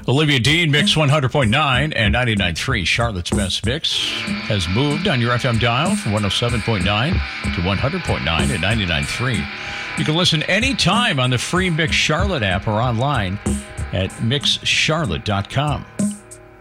Olivia Dean, Mix 100.9 and 99.3. Charlotte's Best Mix has moved on your FM dial from 107.9 to 100.9 and 99.3. You can listen anytime on the free Mix Charlotte app or online at mixcharlotte.com.